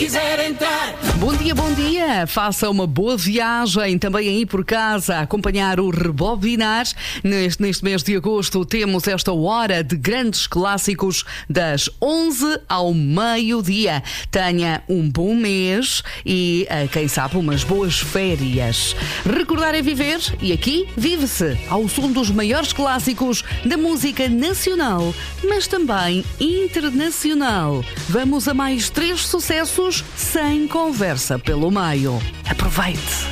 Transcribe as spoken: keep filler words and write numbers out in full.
Quiser entrar. Bom dia, bom dia. Faça uma boa viagem também aí por casa a acompanhar o Rebobinar. Neste, neste mês de agosto temos esta hora de grandes clássicos das onze ao meio-dia. Tenha um bom mês e, quem sabe, umas boas férias. Recordar é viver e aqui vive-se ao som dos maiores clássicos da música nacional, mas também internacional. Vamos a mais três sucessos sem conversa pelo meio. Aproveite!